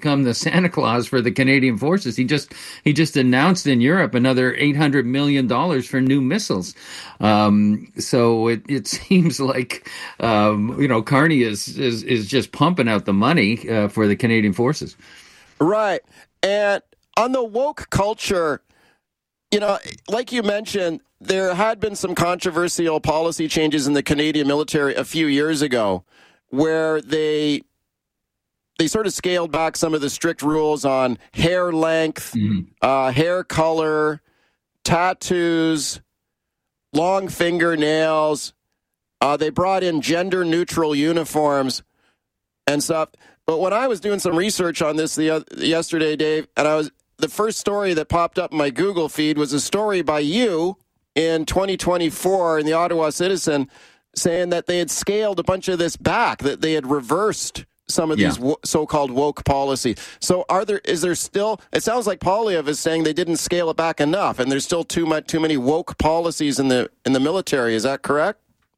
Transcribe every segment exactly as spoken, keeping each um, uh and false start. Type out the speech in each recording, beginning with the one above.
become the Santa Claus for the Canadian forces. He just he just announced in Europe another eight hundred million dollars for new missiles. Um, so it, it seems like um, you know Carney is, is is just pumping out the money uh, for the Canadian forces. Right. And on the woke culture, you know, like you mentioned, there had been some controversial policy changes in the Canadian military a few years ago where they they sort of scaled back some of the strict rules on hair length, mm-hmm. uh, hair color, tattoos, long fingernails. Uh, they brought in gender-neutral uniforms and stuff. But when I was doing some research on this the uh, yesterday, Dave, and I was the first story that popped up in my Google feed was a story by you in twenty twenty-four in the Ottawa Citizen saying that they had scaled a bunch of this back, that they had reversed some of yeah. these wo- so-called woke policies. So are there, is there still, it sounds like Poilievre is saying they didn't scale it back enough and there's still too much, too many woke policies in the in the military. Is that correct?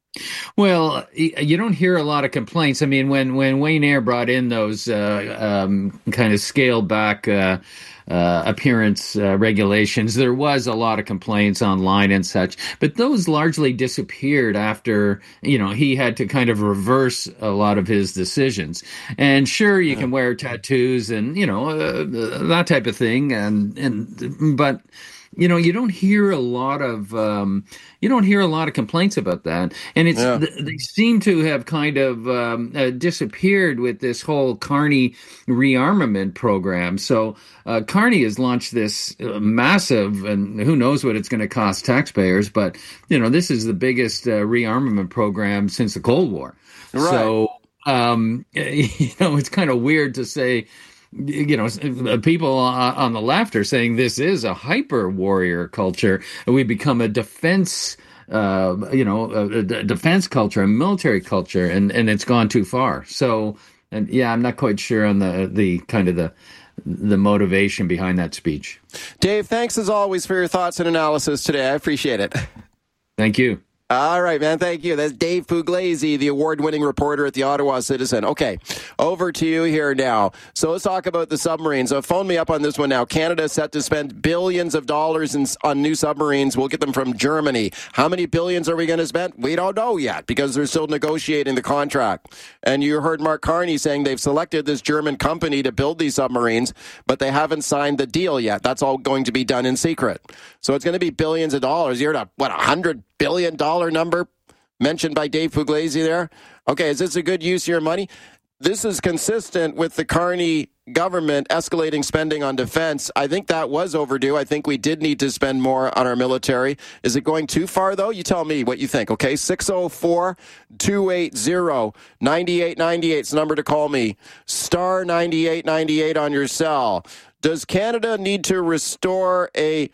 Well, you don't hear a lot of complaints. I mean, when, when Wayne Eyre brought in those uh, um, kind of scaled back uh, uh, appearance uh, regulations, there was a lot of complaints online and such. But those largely disappeared after, you know, he had to kind of reverse a lot of his decisions. And sure, you can wear tattoos and, you know, uh, that type of thing. And, and but... You know, you don't hear a lot of um, you don't hear a lot of complaints about that, and it's yeah. th- they seem to have kind of um, uh, disappeared with this whole Carney rearmament program. So uh, Carney has launched this uh, massive, and who knows what it's going to cost taxpayers, but you know, this is the biggest uh, rearmament program since the Cold War. Right. So um, you know, it's kind of weird to say. You know, people on the left are saying this is a hyper warrior culture. We become a defense, uh, you know, a, a defense culture, a military culture, and, and it's gone too far. So, and yeah, I'm not quite sure on the the kind of the the motivation behind that speech. Dave, thanks as always for your thoughts and analysis today. I appreciate it. Thank you. All right, man. Thank you. That's Dave Pugliese, the award-winning reporter at the Ottawa Citizen. Okay, over to you here now. So let's talk about the submarines. So phone me up on this one now. Canada is set to spend billions of dollars in, on new submarines. We'll get them from Germany. How many billions are we going to spend? We don't know yet because they're still negotiating the contract. And you heard Mark Carney saying they've selected this German company to build these submarines, but they haven't signed the deal yet. That's all going to be done in secret. So it's going to be billions of dollars. You're at, what, one hundred billion dollars number mentioned by Dave Pugliese there. Okay, is this a good use of your money? This is consistent with the Carney government escalating spending on defense. I think that was overdue. I think we did need to spend more on our military. Is it going too far, though? You tell me what you think, okay? six oh four, two eight zero, nine eight nine eight is the number to call me. Star ninety-eight ninety-eight on your cell. Does Canada need to restore a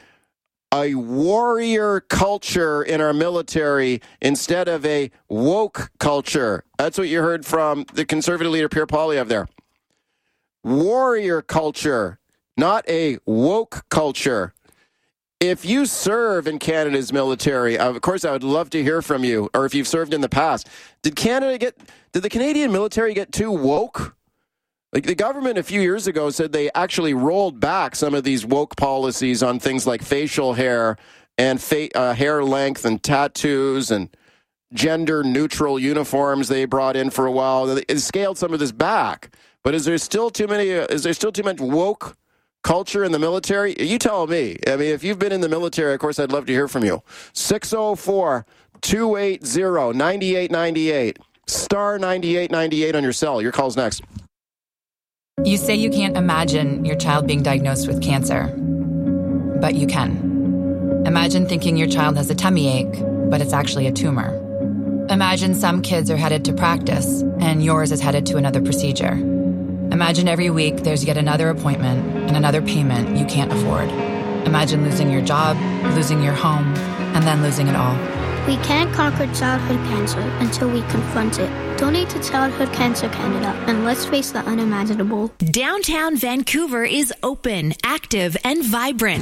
a warrior culture in our military instead of a woke culture? That's what you heard from the Conservative leader, Pierre Poilievre there. Warrior culture, not a woke culture. If you serve in Canada's military, of course, I would love to hear from you, or if you've served in the past. Did Canada get, did the Canadian military get too woke? Like the government a few years ago said they actually rolled back some of these woke policies on things like facial hair and fa- uh, hair length and tattoos and gender-neutral uniforms they brought in for a while. They scaled some of this back. But is there still too many? Uh, is there still too much woke culture in the military? You tell me. I mean, if you've been in the military, of course, I'd love to hear from you. six oh four, two eight zero, nine eight nine eight. Star ninety-eight ninety-eight on your cell. Your call's next. You say you can't imagine your child being diagnosed with cancer, but you can. Imagine thinking your child has a tummy ache, but it's actually a tumor. Imagine some kids are headed to practice, and yours is headed to another procedure. Imagine every week there's yet another appointment and another payment you can't afford. Imagine losing your job, losing your home, and then losing it all. We can't conquer childhood cancer until we confront it. Donate to Childhood Cancer Canada, and let's face the unimaginable. Downtown Vancouver is open, active, and vibrant.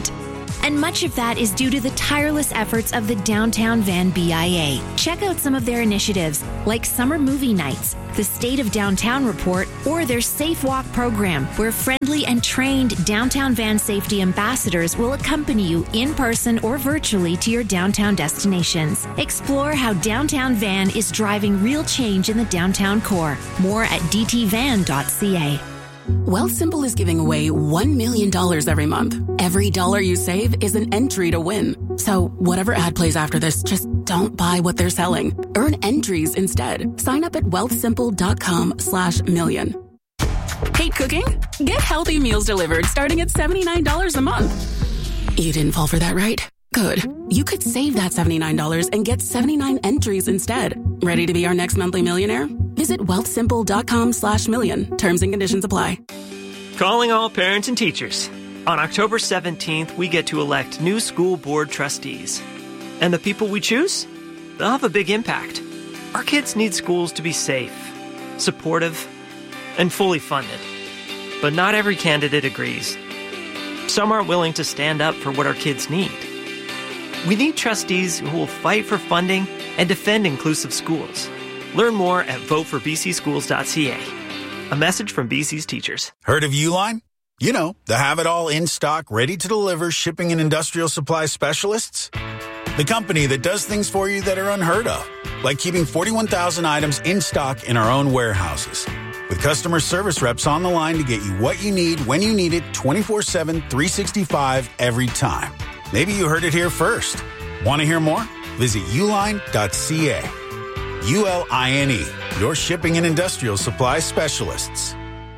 And much of that is due to the tireless efforts of the Downtown Van B I A. Check out some of their initiatives, like summer movie nights, the State of Downtown Report, or their Safe Walk program, where friendly and trained Downtown Van safety ambassadors will accompany you in person or virtually to your downtown destinations. Explore how Downtown Van is driving real change in the downtown core. More at d t van dot c a. Wealthsimple is giving away one million dollars every month. Every dollar you save is an entry to win. So whatever ad plays after this, just don't buy what they're selling. Earn entries instead. Sign up at wealthsimple.com slash million. Hate cooking? Get healthy meals delivered starting at seventy-nine dollars a month. You didn't fall for that, right? Good. You could save that seventy-nine dollars and get seventy-nine entries instead. Ready to be our next monthly millionaire? Visit wealthsimple.com slash million. Terms and conditions apply. Calling all parents and teachers. On October seventeenth, we get to elect new school board trustees. And the people we choose? They'll have a big impact. Our kids need schools to be safe, supportive, and fully funded. But not every candidate agrees. Some aren't willing to stand up for what our kids need. We need trustees who will fight for funding and defend inclusive schools. Learn more at vote for b c schools dot c a. A message from B C's teachers. Heard of Uline? You know, the have-it-all in-stock, ready-to-deliver shipping and industrial supply specialists. The company that does things for you that are unheard of, like keeping forty-one thousand items in stock in our own warehouses. With customer service reps on the line to get you what you need when you need it twenty-four seven, three sixty-five every time. Maybe you heard it here first. Want to hear more? Visit uline dot c a. U L I N E, your shipping and industrial supply specialists.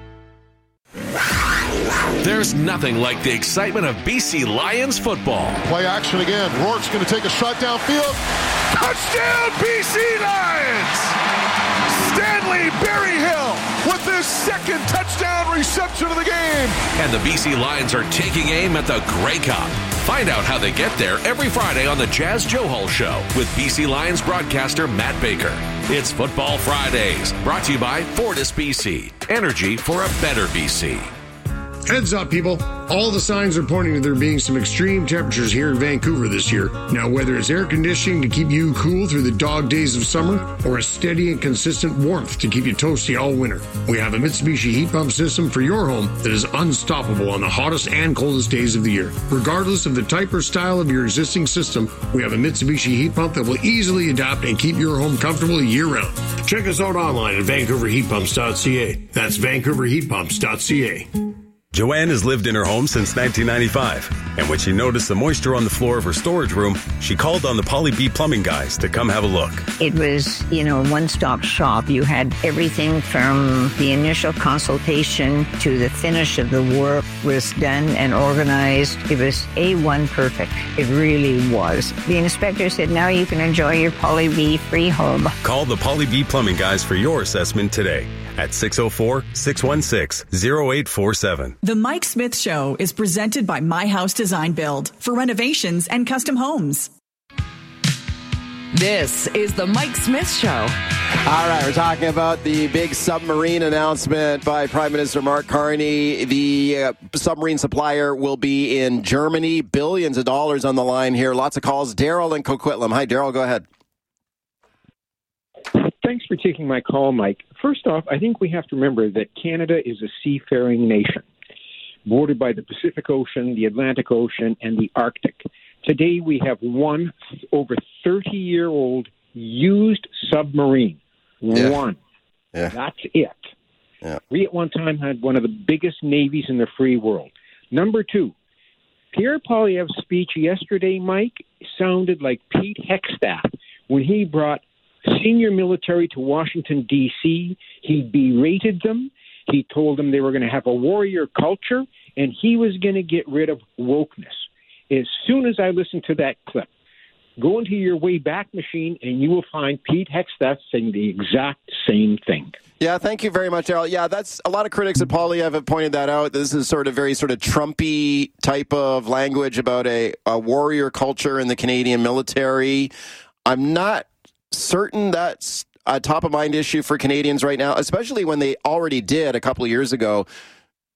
There's nothing like the excitement of B C Lions football. Play action again. Rourke's going to take a shot downfield. Touchdown, B C Lions! Stanley Berryhill with his second touchdown reception of the game. And the B C Lions are taking aim at the Grey Cup. Find out how they get there every Friday on the Jazz Johal Show with B C Lions broadcaster Matt Baker. It's Football Fridays, brought to you by Fortis B C. Energy for a better B C. Heads up, people. All the signs are pointing to there being some extreme temperatures here in Vancouver this year. Now, whether it's air conditioning to keep you cool through the dog days of summer or a steady and consistent warmth to keep you toasty all winter, we have a Mitsubishi heat pump system for your home that is unstoppable on the hottest and coldest days of the year. Regardless of the type or style of your existing system, we have a Mitsubishi heat pump that will easily adapt and keep your home comfortable year-round. Check us out online at vancouver heat pumps dot c a. That's vancouver heat pumps dot c a. Joanne has lived in her home since nineteen ninety-five, and when she noticed the moisture on the floor of her storage room, she called on the Polly B plumbing guys to come have a look. It was, you know, a one-stop shop. You had everything from the initial consultation to the finish of the work was done and organized. It was A one perfect. It really was. The inspector said, now you can enjoy your Polly B free home. Call the Polly B plumbing guys for your assessment today at six oh four, six one six, oh eight four seven. The Mike Smith Show is presented by My House Design Build for renovations and custom homes. This is the Mike Smith Show. All right, we're talking about the big submarine announcement by Prime Minister Mark Carney. The uh, submarine supplier will be in Germany. Billions of dollars on the line here. Lots of calls. Daryl in Coquitlam. Hi, Daryl. Go ahead. Thanks for taking my call, Mike. First off, I think we have to remember that Canada is a seafaring nation, bordered by the Pacific Ocean, the Atlantic Ocean, and the Arctic. Today, we have one over thirty-year-old used submarine. Yeah. One. Yeah. That's it. Yeah. We at one time had one of the biggest navies in the free world. Number two, Pierre Poilievre's speech yesterday, Mike, sounded like Pete Hegseth when he brought senior military to Washington, D C He berated them. He told them they were going to have a warrior culture, and he was going to get rid of wokeness. As soon as I listened to that clip, go into your Wayback Machine, and you will find Pete Hegseth saying the exact same thing. Yeah, thank you very much, Daryl. Yeah, that's a lot of critics at Poilievre have pointed that out. This is sort of very sort of Trumpy type of language about a, a warrior culture in the Canadian military. I'm not certain that's a top-of-mind issue for Canadians right now, especially when they already did a couple of years ago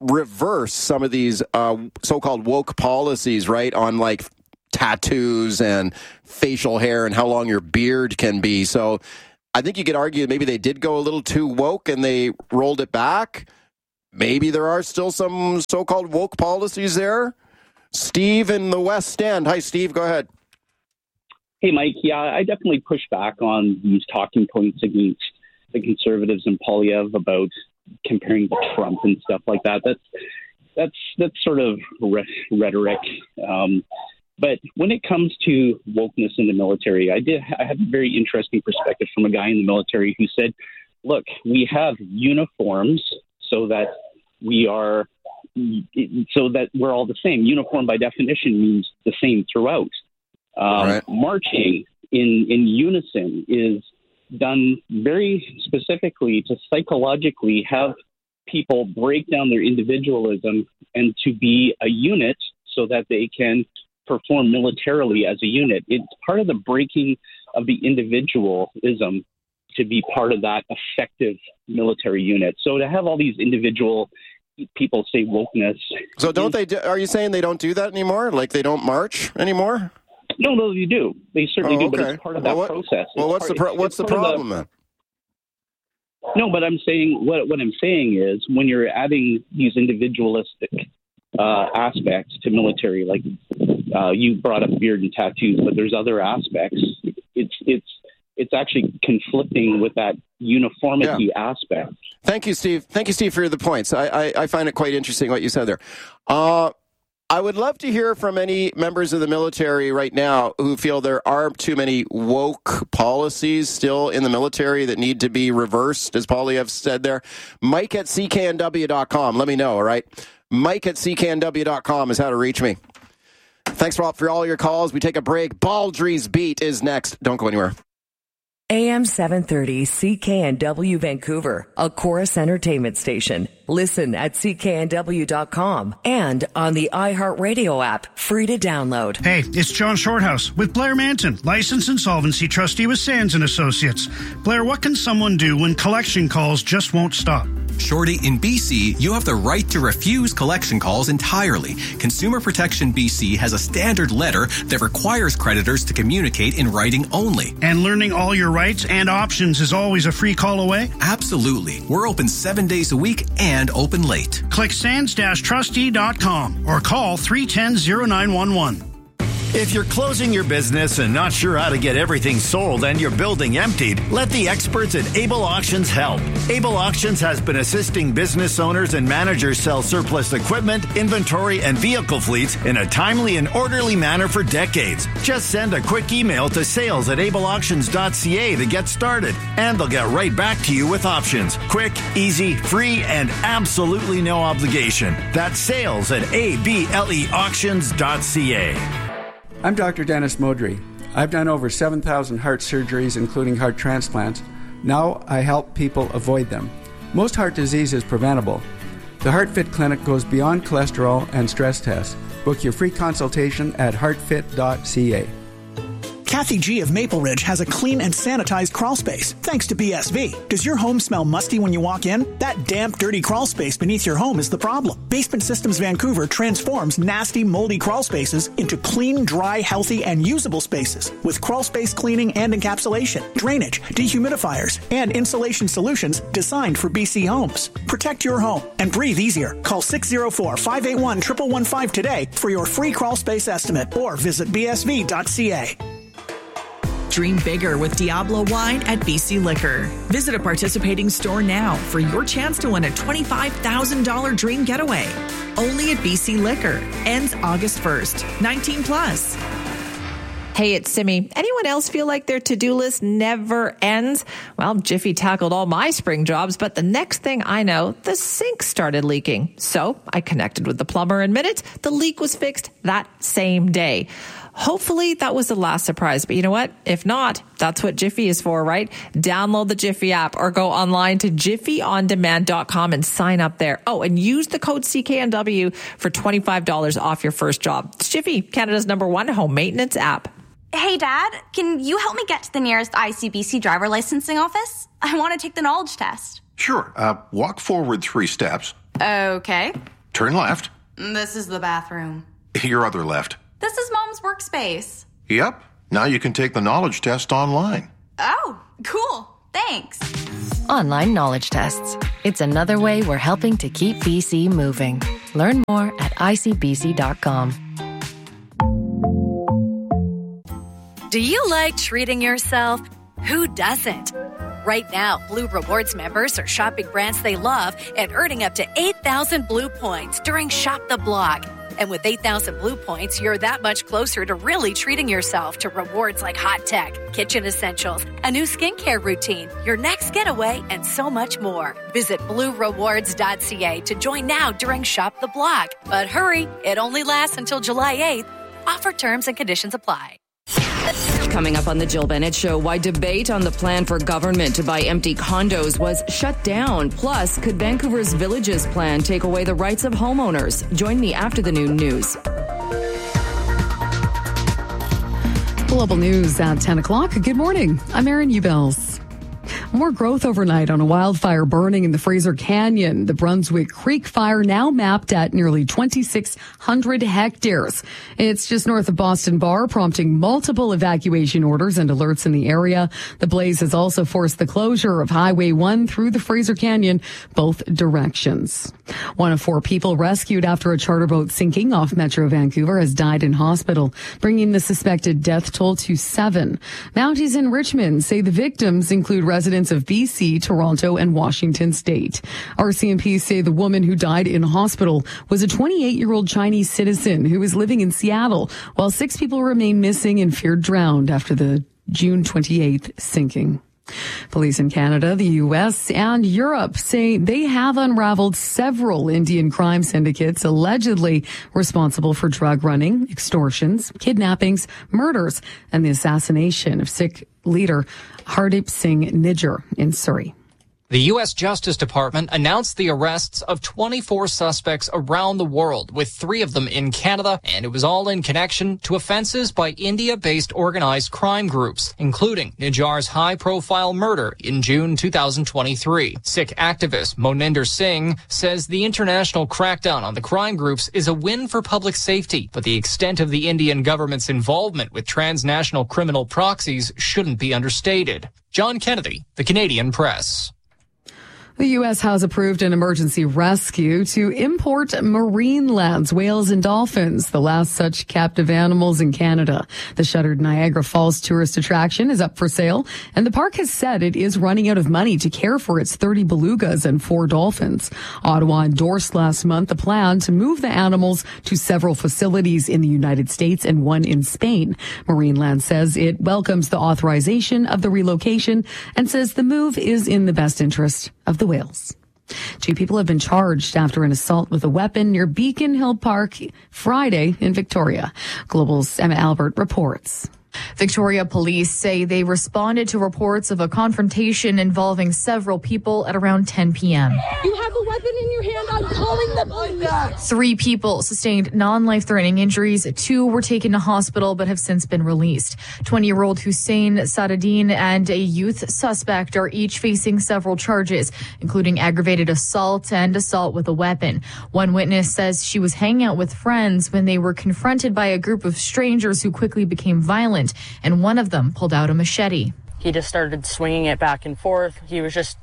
reverse some of these uh, so-called woke policies, right, on like tattoos and facial hair and how long your beard can be. So I think you could argue that maybe they did go a little too woke and they rolled it back. Maybe there are still some so-called woke policies there. Steve in the West End. Hi, Steve. Go ahead. Hey, Mike. Yeah, I definitely push back on these talking points against the Conservatives and Poilievre about comparing to Trump and stuff like that. That's that's that's sort of re- rhetoric. Um, but when it comes to wokeness in the military, I did I had a very interesting perspective from a guy in the military who said, "Look, we have uniforms so that we are so that we're all the same. Uniform by definition means the same throughout. Um, right. Marching in in unison is done very specifically to psychologically have people break down their individualism and to be a unit so that they can perform militarily as a unit. It's part of the breaking of the individualism to be part of that effective military unit. So to have all these individual people say wokeness. So don't they, do, are you saying they don't do that anymore? Like they don't march anymore? No, no, you do. They certainly oh, do, okay. but it's part of well, that what, process. Well, it's what's part, the pro- what's the problem the, then? No, but I'm saying what what I'm saying is when you're adding these individualistic uh, aspects to military, like uh, you brought up beard and tattoos, but there's other aspects. It's it's it's actually conflicting with that uniformity yeah. aspect. Thank you, Steve. Thank you, Steve, for the points. I I, I find it quite interesting what you said there. Uh, I would love to hear from any members of the military right now who feel there are too many woke policies still in the military that need to be reversed, as Poilievre said there. Mike at C K N W dot com. Let me know, all right? Mike at C K N W dot com is how to reach me. Thanks for all, for all your calls. We take a break. Baldry's Beat is next. Don't go anywhere. A M seven thirty C K N W Vancouver, a Chorus Entertainment station. Listen at C K N W dot com and on the iHeartRadio app, free to download. Hey, it's John Shorthouse with Blair Manton, licensed insolvency trustee with Sands and Associates. Blair, what can someone do when collection calls just won't stop? Shorty, in B C, you have the right to refuse collection calls entirely. Consumer Protection B C has a standard letter that requires creditors to communicate in writing only. And learning all your rights and options is always a free call away? Absolutely. We're open seven days a week and open late. Click sands dash trustee dot com or call three one zero, zero nine one one. If you're closing your business and not sure how to get everything sold and your building emptied, let the experts at Able Auctions help. Able Auctions has been assisting business owners and managers sell surplus equipment, inventory, and vehicle fleets in a timely and orderly manner for decades. Just send a quick email to sales at able auctions dot c a to get started, and they'll get right back to you with options. Quick, easy, free, and absolutely no obligation. That's sales at able auctions dot c a. I'm Doctor Dennis Modry. I've done over seven thousand heart surgeries, including heart transplants. Now I help people avoid them. Most heart disease is preventable. The HeartFit Clinic goes beyond cholesterol and stress tests. Book your free consultation at heart fit dot c a. Kathy G. of Maple Ridge has a clean and sanitized crawl space, thanks to B S V. Does your home smell musty when you walk in? That damp, dirty crawl space beneath your home is the problem. Basement Systems Vancouver transforms nasty, moldy crawl spaces into clean, dry, healthy, and usable spaces with crawl space cleaning and encapsulation, drainage, dehumidifiers, and insulation solutions designed for B C homes. Protect your home and breathe easier. Call six oh four, five eight one, one one one five today for your free crawl space estimate or visit b s v dot c a. Dream bigger with Diablo Wine at B C Liquor. Visit a participating store now for your chance to win a twenty-five thousand dollars dream getaway. Only at B C Liquor. Ends August first. nineteen plus. Hey, it's Simi. Anyone else feel like their to-do list never ends? Well, Jiffy tackled all my spring jobs, but the next thing I know, the sink started leaking. So I connected with the plumber in minutes. The leak was fixed that same day. Hopefully that was the last surprise, but you know what? If not, that's what Jiffy is for, right? Download the Jiffy app or go online to jiffy on demand dot com and sign up there. Oh, and use the code C K N W for twenty-five dollars off your first job. It's Jiffy, Canada's number one home maintenance app. Hey, Dad, can you help me get to the nearest I C B C driver licensing office? I want to take the knowledge test. Sure. Uh, walk forward three steps. Okay. Turn left. This is the bathroom. Your other left. This is Mom's workspace. Yep. Now you can take the knowledge test online. Oh, cool. Thanks. Online knowledge tests. It's another way we're helping to keep B C moving. Learn more at I C B C dot com. Do you like treating yourself? Who doesn't? Right now, Blue Rewards members are shopping brands they love and earning up to eight thousand Blue points during Shop the Block. And with eight thousand Blue points, you're that much closer to really treating yourself to rewards like hot tech, kitchen essentials, a new skincare routine, your next getaway, and so much more. Visit blue rewards dot c a to join now during Shop the Block. But hurry, it only lasts until July eighth. Offer terms and conditions apply. Coming up on the Jill Bennett Show, why debate on the plan for government to buy empty condos was shut down. Plus, could Vancouver's Villages plan take away the rights of homeowners? Join me after the noon news. Global News at ten o'clock. Good morning. I'm Erin Ubels. More growth overnight on a wildfire burning in the Fraser Canyon. The Brunswick Creek fire now mapped at nearly twenty-six hundred hectares. It's just north of Boston Bar, prompting multiple evacuation orders and alerts in the area. The blaze has also forced the closure of Highway one through the Fraser Canyon, both directions. One of four people rescued after a charter boat sinking off Metro Vancouver has died in hospital, bringing the suspected death toll to seven. Mounties in Richmond say the victims include residents of B C, Toronto, and Washington State. R C M P say the woman who died in hospital was a twenty-eight-year-old Chinese citizen who was living in Seattle, while six people remain missing and feared drowned after the June twenty-eighth sinking. Police in Canada, the U S, and Europe say they have unraveled several Indian crime syndicates allegedly responsible for drug running, extortions, kidnappings, murders, and the assassination of Sikh leader Hardeep Singh Nijjar in Surrey. The U S Justice Department announced the arrests of twenty-four suspects around the world, with three of them in Canada, and it was all in connection to offenses by India-based organized crime groups, including Nijjar's high-profile murder in June two thousand twenty-three. Sikh activist Moninder Singh says the international crackdown on the crime groups is a win for public safety, but the extent of the Indian government's involvement with transnational criminal proxies shouldn't be understated. John Kennedy, The Canadian Press. The U S has approved an emergency rescue to import marine lands, whales and dolphins, the last such captive animals in Canada. The shuttered Niagara Falls tourist attraction is up for sale, and the park has said it is running out of money to care for its thirty belugas and four dolphins. Ottawa endorsed last month a plan to move the animals to several facilities in the United States and one in Spain. Marineland says it welcomes the authorization of the relocation and says the move is in the best interest of the whales. Two people have been charged after an assault with a weapon near Beacon Hill Park Friday in Victoria. Global's Emma Albert reports. Victoria police say they responded to reports of a confrontation involving several people at around ten p.m. You have a weapon in your hand. I'm calling the police. Three people sustained non-life-threatening injuries. Two were taken to hospital but have since been released. twenty-year-old Hussein Sadadine and a youth suspect are each facing several charges, including aggravated assault and assault with a weapon. One witness says she was hanging out with friends when they were confronted by a group of strangers who quickly became violent, and one of them pulled out a machete. He just started swinging it back and forth. He was just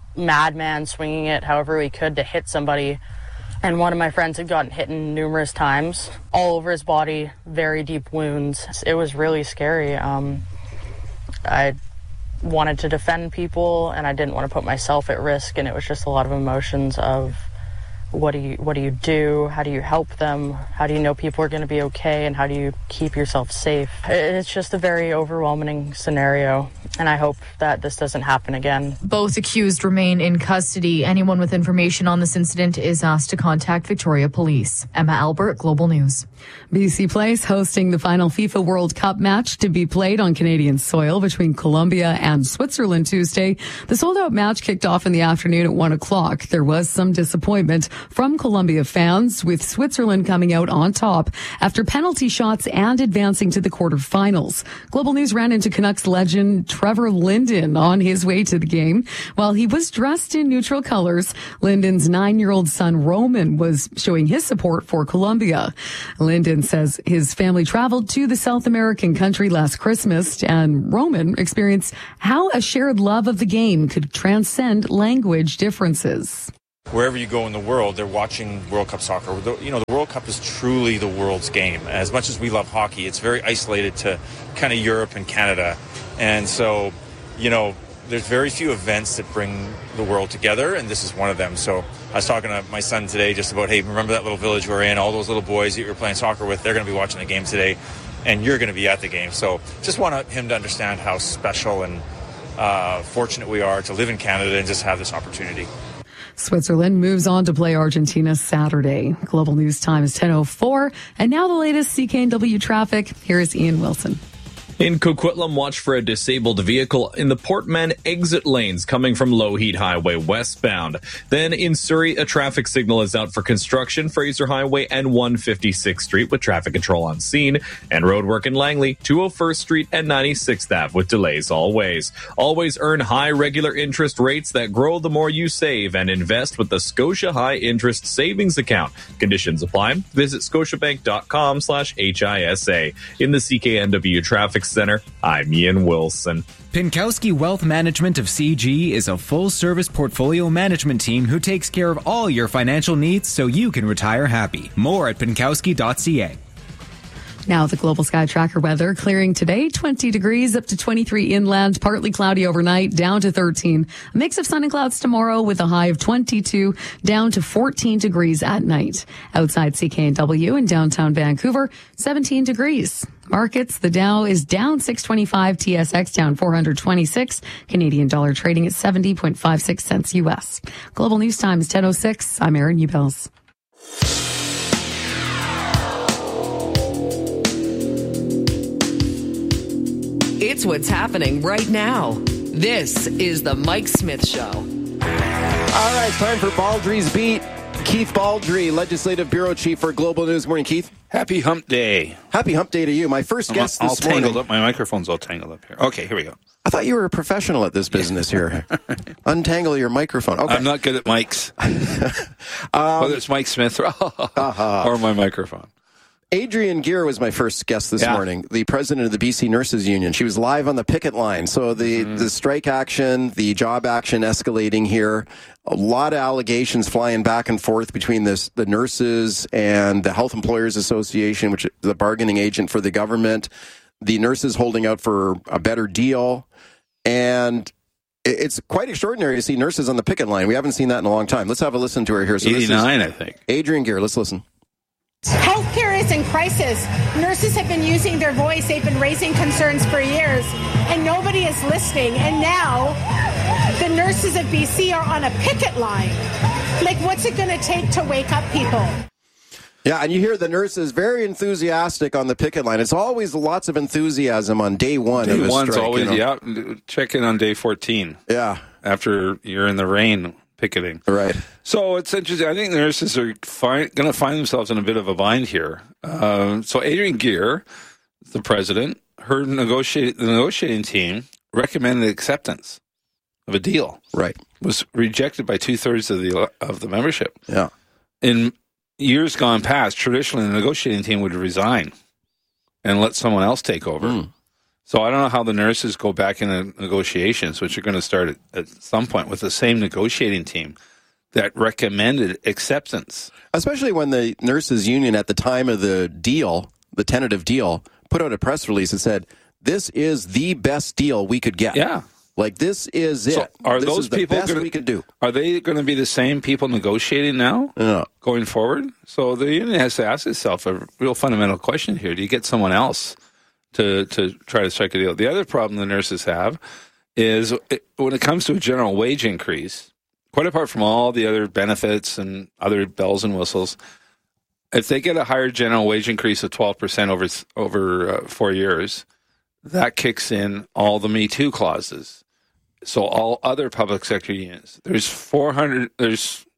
madman swinging it however he could to hit somebody. And one of my friends had gotten hit numerous times, all over his body, very deep wounds. It was really scary. Um, I wanted to defend people, and I didn't want to put myself at risk, and it was just a lot of emotions of what do you what do you do? How do you help them? How do you know people are going to be okay? And how do you keep yourself safe? It's just a very overwhelming scenario, and I hope that this doesn't happen again. Both accused remain in custody. Anyone with information on this incident is asked to contact Victoria Police. Emma Albert, Global News. B C Place hosting the final FIFA World Cup match to be played on Canadian soil between Colombia and Switzerland Tuesday. The sold-out match kicked off in the afternoon at one o'clock. There was some disappointment from Colombia fans, with Switzerland coming out on top after penalty shots and advancing to the quarterfinals. Global News ran into Canucks legend Trevor Trevor Linden on his way to the game. While he was dressed in neutral colors, Linden's nine-year-old son Roman was showing his support for Colombia. Linden says his family traveled to the South American country last Christmas, and Roman experienced how a shared love of the game could transcend language differences. Wherever you go in the world, they're watching World Cup soccer. The, you know, the World Cup is truly the world's game. As much as we love hockey, it's very isolated to kind of Europe and Canada. And so, you know, there's very few events that bring the world together, and this is one of them. So I was talking to my son today just about, hey, remember that little village we were in? All those little boys that you were playing soccer with, they're going to be watching the game today, and you're going to be at the game. So just want him to understand how special and uh, fortunate we are to live in Canada and just have this opportunity. Switzerland moves on to play Argentina Saturday. Global News Time is ten oh four. And now the latest C K N W traffic. Here is Ian Wilson. In Coquitlam, watch for a disabled vehicle in the Portman exit lanes coming from Lougheed Highway westbound. Then in Surrey, a traffic signal is out for construction, Fraser Highway and one fifty-sixth Street with traffic control on scene, and roadwork in Langley, two oh first Street and ninety-sixth Avenue with delays always. Always earn high regular interest rates that grow the more you save, and invest with the Scotia High Interest Savings Account. Conditions apply. Visit scotiabank.com slash HISA. In the C K N W traffic Center, I'm Ian Wilson. Pinkowski Wealth Management of C G is a full-service portfolio management team who takes care of all your financial needs so you can retire happy. More at pinkowski dot c a. Now the Global Sky Tracker weather. Clearing today, twenty degrees up to twenty-three inland, partly cloudy overnight, down to thirteen. A mix of sun and clouds tomorrow with a high of twenty-two, down to fourteen degrees at night. Outside C K N W in downtown Vancouver, seventeen degrees. Markets, the Dow is down six twenty-five, T S X down four twenty-six, Canadian dollar trading at seventy point five six cents U S. Global News Time is ten oh six. I'm Erin Ubels. It's what's happening right now. This is the Mike Smith Show. All right, time for Baldry's Beat. Keith Baldry, Legislative Bureau Chief for Global News. Morning, Keith. Happy Hump Day. Happy Hump Day to you. My first I'm guest all this tangled morning. up. My microphone's all tangled up here. Okay, here we go. I thought you were a professional at this business here. Untangle your microphone. Okay. I'm not good at mics. um, Whether it's Mike Smith or, uh-huh. or my microphone. Adrienne Gear was my first guest this yeah. morning, the president of the B C Nurses Union. She was live on the picket line. So the, mm-hmm. the strike action, the job action escalating here, a lot of allegations flying back and forth between this, the nurses and the Health Employers Association, which is the bargaining agent for the government, the nurses holding out for a better deal. And it's quite extraordinary to see nurses on the picket line. We haven't seen that in a long time. Let's have a listen to her here. So eighty-nine, I think. Adrienne Gear, let's listen. Healthcare is in crisis. Nurses have been using their voice. They've been raising concerns for years, and nobody is listening. And now the nurses of B C are on a picket line. Like, what's it going to take to wake up people? Yeah, and you hear the nurses very enthusiastic on the picket line. It's always lots of enthusiasm on day one day of a one's strike. Always, you know? yeah. Check in on day fourteen. Yeah. After you're in the rain picketing. Right. So it's interesting. I think the nurses are going to find themselves in a bit of a bind here. Uh, so Adrienne Gear, the president, her negotiate, the negotiating team recommended acceptance of a deal. Right. Was rejected by two-thirds of the of the membership. Yeah. In years gone past, traditionally the negotiating team would resign and let someone else take over. Mm. So I don't know how the nurses go back into negotiations, which are going to start at, at some point with the same negotiating team that recommended acceptance. Especially when the nurses union at the time of the deal, the tentative deal, put out a press release that said, this is the best deal we could get. Yeah. Like, this is it. So are this those is the people best gonna, we could do. Are they going to be the same people negotiating now yeah. going forward? So the union has to ask itself a real fundamental question here. Do you get someone else to to try to strike a deal? The other problem the nurses have is it, when it comes to a general wage increase, quite apart from all the other benefits and other bells and whistles, if they get a higher general wage increase of twelve percent over over uh, four years, that kicks in all the Me Too clauses. So all other public sector unions, there's four hundred, there's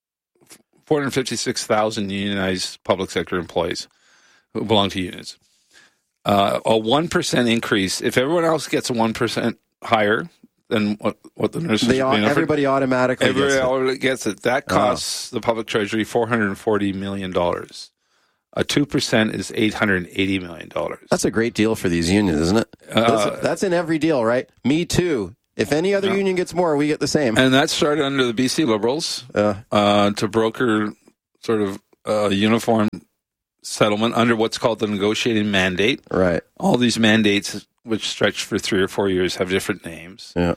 four hundred fifty-six thousand unionized public sector employees who belong to unions. Uh, a one percent increase, if everyone else gets a one percent higher than what, what the nurses They are all, being offered. everybody automatically Everybody gets it. already gets it. That costs oh. the public treasury four hundred forty million dollars. A two percent is eight hundred eighty million dollars. That's a great deal for these unions, isn't it? Uh, that's, that's in every deal, right? Me too. If any other yeah. union gets more, we get the same. And that started under the B C Liberals uh, uh, to broker sort of a uniform settlement under what's called the negotiating mandate. Right. All these mandates, which stretch for three or four years, have different names. Yeah.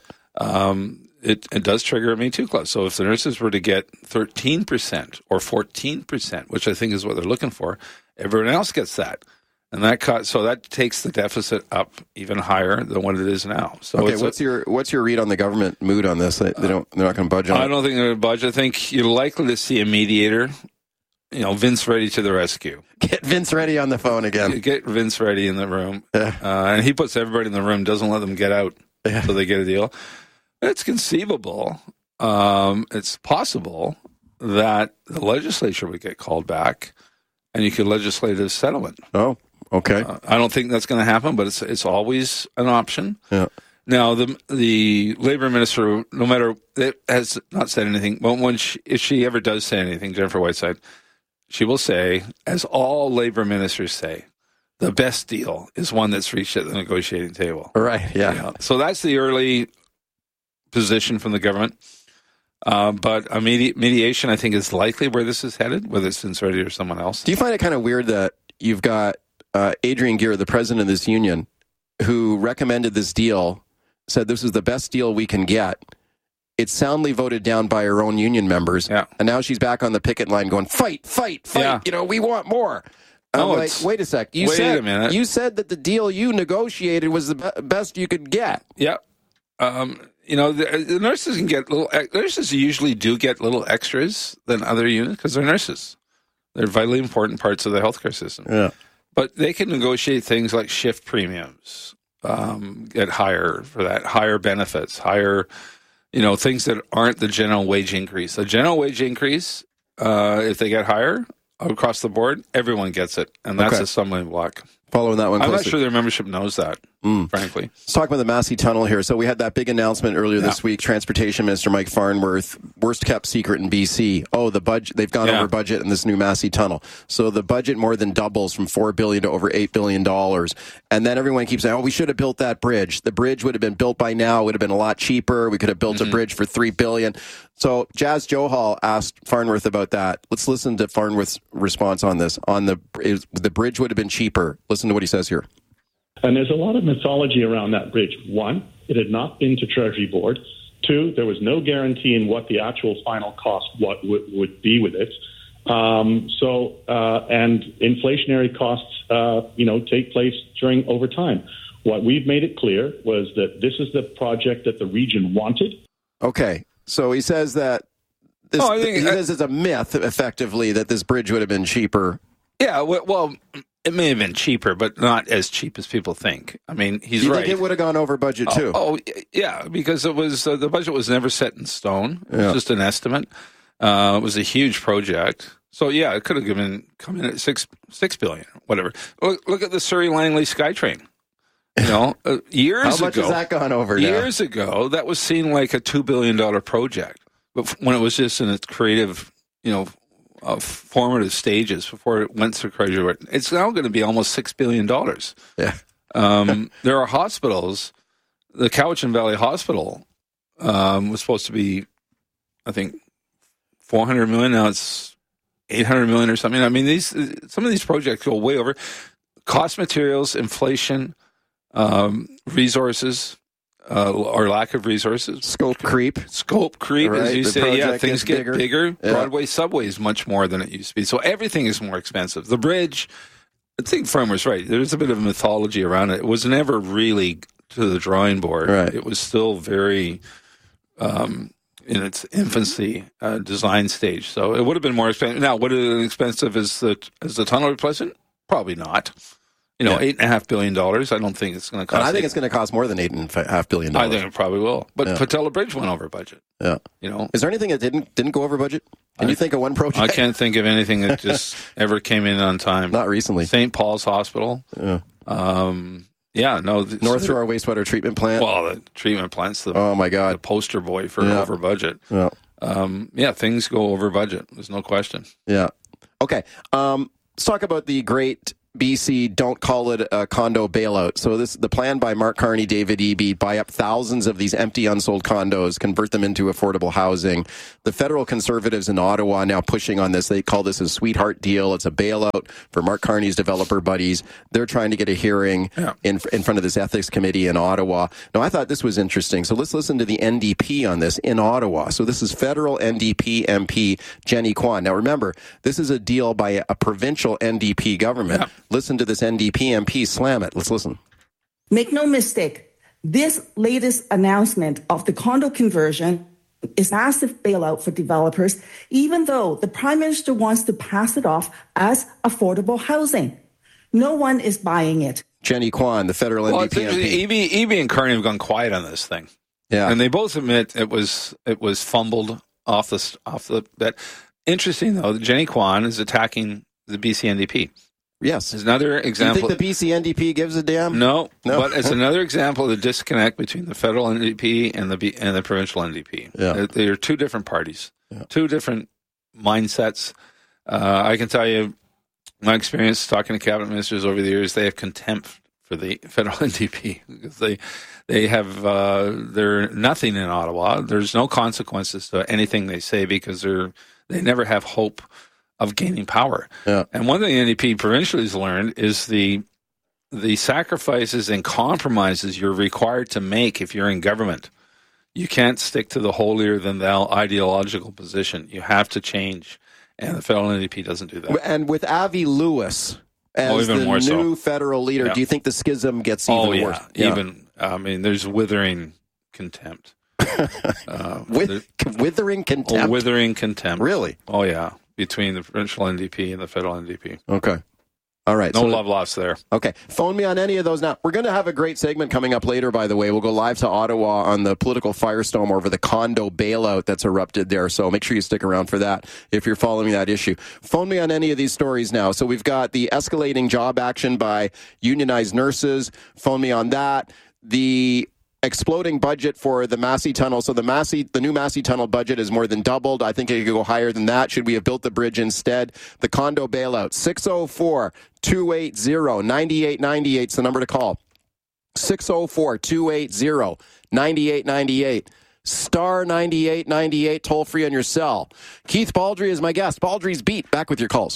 Um, it, it does trigger a Me Too clause. So if the nurses were to get thirteen percent or fourteen percent, which I think is what they're looking for, everyone else gets that. And that cut, so that takes the deficit up even higher than what it is now. So okay, it's what's a, your what's your read on the government mood on this? They, they don't they're not going to budge on I it. don't think they're going to budge. I think you're likely to see a mediator. You know, Vince Reddy to the rescue. Get Vince Reddy on the phone again. Get Vince Reddy in the room, yeah. uh, and he puts everybody in the room. Doesn't let them get out yeah. until they get a deal. It's conceivable. Um, it's possible that the legislature would get called back, and you could legislate a settlement. Oh. Okay. Uh, I don't think that's going to happen, but it's it's always an option. Yeah. Now, the the labor minister, no matter, has not said anything, but when she, if she ever does say anything, Jennifer Whiteside, she will say, as all labor ministers say, the best deal is one that's reached at the negotiating table. Right, yeah. You know, so that's the early position from the government. Uh, but a medi- mediation, I think, is likely where this is headed, whether it's Vince Reddy or someone else. Do you find it kind of weird that you've got Uh, Adrian Gear, the president of this union, who recommended this deal, said this is the best deal we can get. It's soundly voted down by her own union members. Yeah. And now she's back on the picket line going, fight, fight, fight. Yeah. You know, we want more. No, I'm like, wait a sec. You wait said, a minute. You said that the deal you negotiated was the be- best you could get. Yeah. Um, you know, the, the nurses can get little, nurses usually do get little extras than other unions because they're nurses. They're vitally important parts of the healthcare system. Yeah. But they can negotiate things like shift premiums, um, get higher for that, higher benefits, higher, you know, things that aren't the general wage increase. The general wage increase, uh, if they get higher across the board, everyone gets it. And that's Okay. a stumbling block. Following that one I'm closely. not sure their membership knows that, Mm. frankly. Let's talk about the Massey Tunnel here. So we had that big announcement earlier Yeah. this week. Transportation Minister Mike Farnworth, worst kept secret in B C. Oh, the budget, they've gone Yeah. over budget in this new Massey Tunnel. So the budget more than doubles from four billion dollars to over eight billion dollars. And then everyone keeps saying, oh, we should have built that bridge. The bridge would have been built by now. It would have been a lot cheaper. We could have built Mm-hmm. a bridge for three billion dollars. So Jazz Johal asked Farnworth about that. Let's listen to Farnworth's response on this. On the, is, the bridge would have been cheaper. Listen to what he says here. And there's a lot of mythology around that bridge. One, it had not been to Treasury Board. Two, there was no guarantee in what the actual final cost what would, would be with it. Um, so, uh, and inflationary costs, uh, you know, take place during over time. What we've made it clear was that this is the project that the region wanted. Okay, so he says that this, Oh, I think- he says it's a myth, effectively, that this bridge would have been cheaper. Yeah, well, well, it may have been cheaper, but not as cheap as people think. I mean, he's you right. think it would have gone over budget too? Oh, oh, yeah, because it was uh, the budget was never set in stone. It was Yeah. just an estimate. Uh, it was a huge project, so yeah, it could have given come in at six six billion, whatever. Look, look at the Surrey Langley SkyTrain. You know, uh, years How much ago, has that gone over now? years ago, that was seen like a two billion dollar project, but f- when it was just in its creative, you know. Uh, formative stages before it went through Treasury. It's now going to be almost six billion dollars. Yeah. Um, there are hospitals. The Cowichan Valley Hospital um, was supposed to be, I think, four hundred million. Now it's eight hundred million or something. I mean, these some of these projects go way over. Cost, materials, inflation, um, resources. Uh, or lack of resources. Scope creep. Scope creep, Right, as you the say. Yeah, project things gets get bigger. bigger. Yeah. Broadway subway is much more than it used to be. So everything is more expensive. The bridge, I think Farmer's right. There's a bit of mythology around it. It was never really to the drawing board. Right. It was still very um, in its infancy uh, design stage. So it would have been more expensive. Now, would it have been expensive as the, as the tunnel replacement? Probably not. You know, Yeah. eight and a half billion dollars. I don't think it's going to cost. And I think eight- it's going to cost more than eight and a half billion I dollars. think it probably will. But Yeah. Patella Bridge went over budget. Yeah. You know, Is there anything that didn't didn't go over budget? Can I- you think of one project? I can't think of anything that just ever came in on time. Not recently. Saint Paul's Hospital. Yeah. Um, Yeah, no. North Shore Wastewater Treatment Plant. Well, the treatment plant's the, oh my God. the poster boy for yeah. over budget. Yeah. Um, yeah, things go over budget. There's no question. Yeah. Okay. Um, let's talk about the great B C Don't Call It a Condo Bailout. So this the plan by Mark Carney, David Eby, buy up thousands of these empty, unsold condos, convert them into affordable housing. The federal conservatives in Ottawa now pushing on this. They call this a sweetheart deal. It's a bailout for Mark Carney's developer buddies. They're trying to get a hearing yeah. in in front of this ethics committee in Ottawa. Now, I thought this was interesting. So let's listen to the N D P on this in Ottawa. So this is federal N D P M P Jenny Kwan. Now, remember, this is a deal by a, a provincial N D P government. Yeah. Listen to this N D P M P slam it. Let's listen. Make no mistake, this latest announcement of the condo conversion is a massive bailout for developers, even though the Prime Minister wants to pass it off as affordable housing. No one is buying it. Jenny Kwan, the federal well, N D P M P. Eby, Eby and Carney have gone quiet on this thing. Yeah. And they both admit it was it was fumbled off the off the that. Interesting though, Jenny Kwan is attacking the B C N D P. Yes. It's another example. Do you think the B C N D P gives a damn? No, no. But it's another example of the disconnect between the federal N D P and the B- and the provincial N D P. Yeah. They are two different parties, yeah. two different mindsets. Uh, I can tell you, my experience talking to cabinet ministers over the years, they have contempt for the federal N D P because they they have uh, they're nothing in Ottawa. There's no consequences to anything they say because they're they never have hope of gaining power. Yeah. And one thing the N D P provincially has learned is the the sacrifices and compromises you're required to make if you're in government. You can't stick to the holier-than-thou ideological position. You have to change, and the federal N D P doesn't do that. And with Avi Lewis as oh, even the more new so. federal leader, yeah. do you think the schism gets even oh, yeah. worse? Yeah, even. I mean, there's withering contempt. uh, With, withering contempt? Oh, withering contempt. Really? Oh, yeah. Between the provincial N D P and the federal N D P. Okay. All right. No so, love lost there. Okay. Phone me on any of those now. We're going to have a great segment coming up later, by the way. We'll go live to Ottawa on the political firestorm over the condo bailout that's erupted there. So make sure you stick around for that if you're following that issue. Phone me on any of these stories now. So we've got the escalating job action by unionized nurses. Phone me on that. The exploding budget for the Massey Tunnel. So the Massey, the new Massey Tunnel budget is more than doubled. I think it could go higher than that. Should we have built the bridge instead? The condo bailout. six oh four, two eight zero, nine eight nine eight is the number to call. six oh four, two eight zero, nine eight nine eight. Star ninety-eight ninety-eight, toll free on your cell. Keith Baldry is my guest. Baldry's Beat. Back with your calls.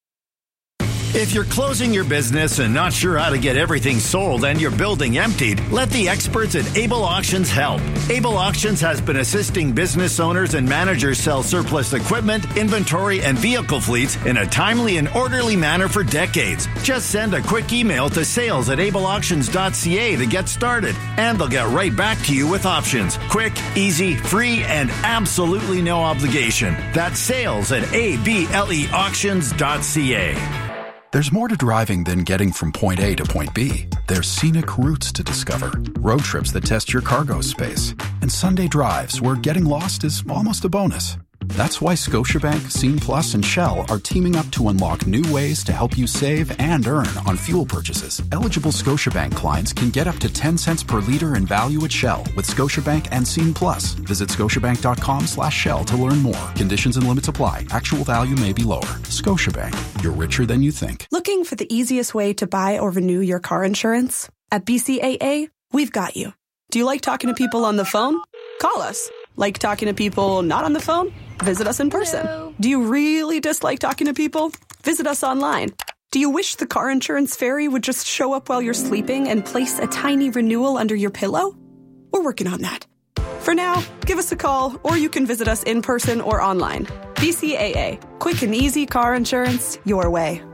If you're closing your business and not sure how to get everything sold and your building emptied, let the experts at Able Auctions help. Able Auctions has been assisting business owners and managers sell surplus equipment, inventory, and vehicle fleets in a timely and orderly manner for decades. Just send a quick email to sales at able auctions dot c a to get started, and they'll get right back to you with options. Quick, easy, free, and absolutely no obligation. That's sales at able auctions dot c a. There's more to driving than getting from point A to point B. There's scenic routes to discover, road trips that test your cargo space, and Sunday drives where getting lost is almost a bonus. That's why Scotiabank, Scene Plus, and Shell are teaming up to unlock new ways to help you save and earn on fuel purchases. Eligible Scotiabank clients can get up to ten cents per liter in value at Shell with Scotiabank and Scene Plus. Visit scotiabank.com slash Shell to learn more. Conditions and limits apply. Actual value may be lower. Scotiabank. You're richer than you think. Looking for the easiest way to buy or renew your car insurance? At B C A A, we've got you. Do you like talking to people on the phone? Call us. Like talking to people not on the phone? Visit us in person. Hello. Do you really dislike talking to people? Visit us online. Do you wish the car insurance fairy would just show up while you're sleeping and place a tiny renewal under your pillow? We're working on that. For now, give us a call, or you can visit us in person or online. B C A A. Quick and easy car insurance your way.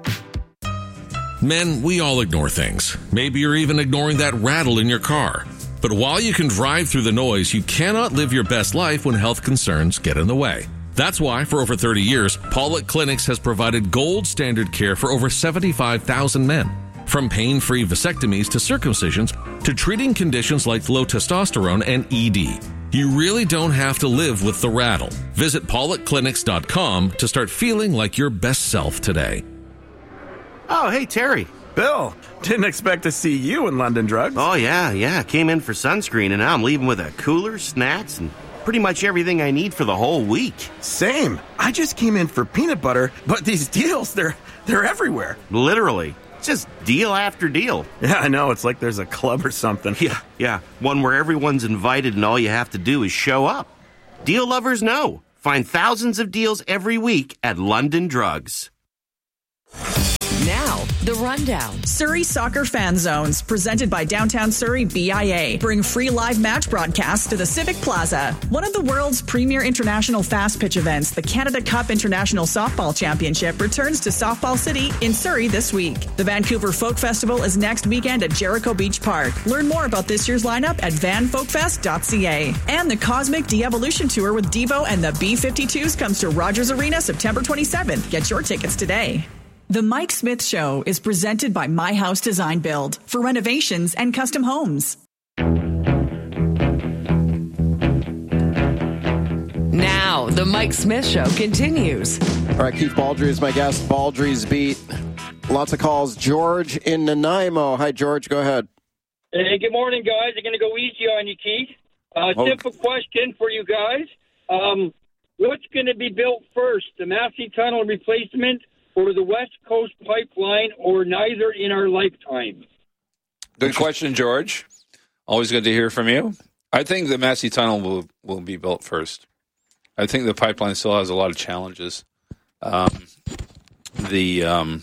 Men, we all ignore things. Maybe you're even ignoring that rattle in your car. But while you can drive through the noise, you cannot live your best life when health concerns get in the way. That's why, for over thirty years, Pollock Clinics has provided gold standard care for over seventy-five thousand men. From pain-free vasectomies to circumcisions to treating conditions like low testosterone and E D. You really don't have to live with the rattle. Visit pollock clinics dot com to start feeling like your best self today. Oh, hey, Terry. Bill, didn't expect to see you in London Drugs. Oh, yeah, yeah. Came in for sunscreen, and now I'm leaving with a cooler, snacks, and pretty much everything I need for the whole week. Same. I just came in for peanut butter, but these deals, they're they're everywhere. Literally. Just deal after deal. Yeah, I know. It's like there's a club or something. Yeah, yeah. One where everyone's invited and all you have to do is show up. Deal lovers know. Find thousands of deals every week at London Drugs. Now, the rundown. Surrey Soccer Fan Zones, presented by Downtown Surrey B I A, bring free live match broadcasts to the Civic Plaza. One of the world's premier international fast pitch events, the Canada Cup International Softball Championship, returns to Softball City in Surrey this week. The Vancouver Folk Festival is next weekend at Jericho Beach Park. Learn more about this year's lineup at van folk fest dot c a. And the Cosmic De-Evolution Tour with Devo and the B fifty-twos comes to Rogers Arena September twenty-seventh. Get your tickets today. The Mike Smith Show is presented by My House Design Build for renovations and custom homes. Now, the Mike Smith Show continues. All right, Keith Baldry is my guest. Baldry's Beat. Lots of calls. George in Nanaimo. Hi, George. Go ahead. Hey, good morning, guys. I'm going to go easy on you, Keith. Uh, Okay. Simple question for you guys. Um, what's going to be built first, the Massey Tunnel replacement or the West Coast Pipeline, or neither in our lifetime? Good question, George. Always good to hear from you. I think the Massey Tunnel will, will be built first. I think the pipeline still has a lot of challenges. Um, the um,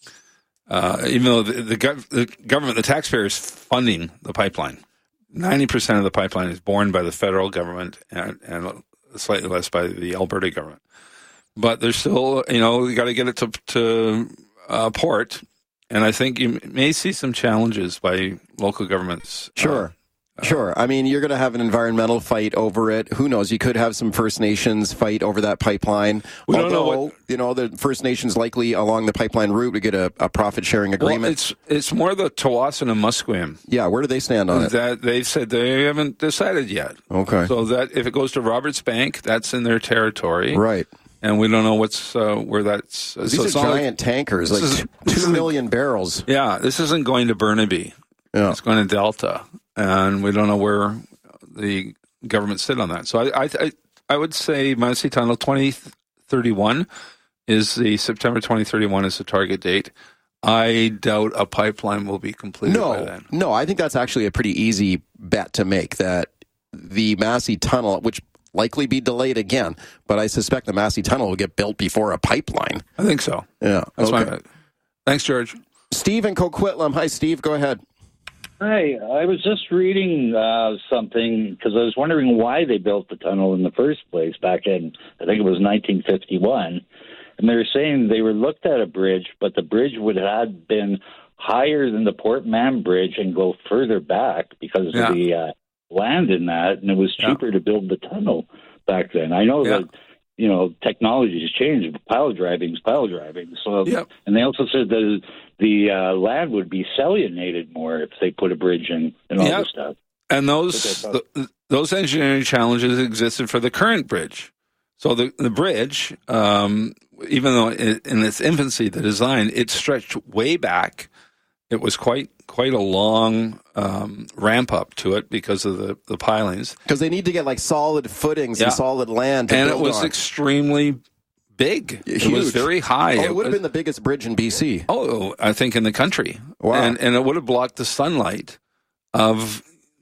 uh, even though the, the, gov- the government, the taxpayer is funding the pipeline, ninety percent of the pipeline is borne by the federal government and, and slightly less by the Alberta government. But there's still, you know, you got to get it to to uh, port, and I think you may see some challenges by local governments. Sure. Uh, sure. I mean, you're going to have an environmental fight over it. Who knows? You could have some First Nations fight over that pipeline. We Although, don't know what, you know, the First Nations likely along the pipeline route to get a, a profit-sharing agreement. Well, it's it's more the Tawasin and Musqueam. Yeah, where do they stand on it? That they've said they haven't decided yet. Okay. So that if it goes to Roberts Bank, that's in their territory. Right. And we don't know what's uh, where that's. Uh, These so are it's not giant like, tankers, like is, two million barrels. Yeah, this isn't going to Burnaby. Yeah. It's going to Delta, and we don't know where the government sit on that. So I, I, I would say Massey Tunnel twenty thirty-one is the September twenty thirty-one is the target date. I doubt a pipeline will be completed by No, then. no, I think that's actually a pretty easy bet to make, that the Massey Tunnel, which likely be delayed again, but I suspect the Massey Tunnel will get built before a pipeline. I think so. Yeah. That's my okay. bet. Thanks, George. Steve in Coquitlam. Hi, Steve. Go ahead. Hi, I was just reading uh, something because I was wondering why they built the tunnel in the first place back in, I think it was nineteen fifty-one. And they were saying they were looked at a bridge, but the bridge would have been higher than the Port Mann Bridge and go further back because Yeah. of the uh, land in that, and it was cheaper to build the tunnel back then. I know Yeah. that, you know, technology has changed, but pile driving is pile driving. So, Yep. and they also said that the uh, land would be salinated more if they put a bridge in and all Yep. this stuff. And those But they th- those engineering challenges existed for the current bridge. So the the bridge, um, even though it, in its infancy, the design, it stretched way back. It was quite quite a long um, ramp up to it because of the, the pilings. Because they need to get like solid footings Yeah. and solid land to And it build was on. extremely big. It was Huge. very high. Oh, it would have was- been the biggest bridge in B C. Oh, I think in the country. Wow. And and it would have blocked the sunlight of,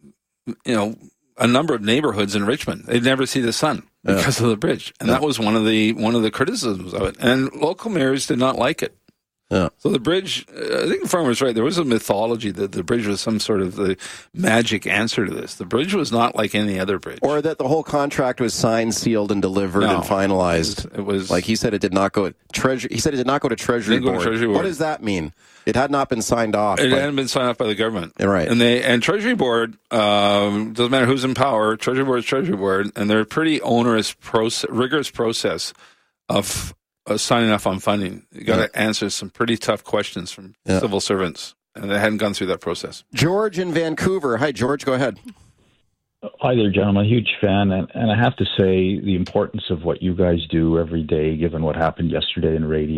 you know, a number of neighborhoods in Richmond. They'd never see the sun Yeah. because of the bridge. And Yeah. that was one of the one of the criticisms of it. And local mayors did not like it. Yeah. So the bridge, uh, I think the farmer was right. There was a mythology that the bridge was some sort of the magic answer to this. The bridge was not like any other bridge. Or that the whole contract was signed, sealed, and delivered No. and finalized. It was, it was like he said, it did not go to treasury. He said it did not go to Treasury Didn't go to Board. Treasury What Board. does that mean? It had not been signed off. It by- hadn't been signed off by the government, Yeah, right. And they and Treasury Board um, doesn't matter who's in power. Treasury Board is Treasury Board, and they're a pretty onerous process, rigorous process of uh, signing off on funding. You got to Yeah. answer some pretty tough questions from Yeah. civil servants, and they hadn't gone through that process. George in Vancouver. Hi, George. Go ahead. Hi there, gentlemen. Huge fan. And, and I have to say the importance of what you guys do every day, given what happened yesterday in radio.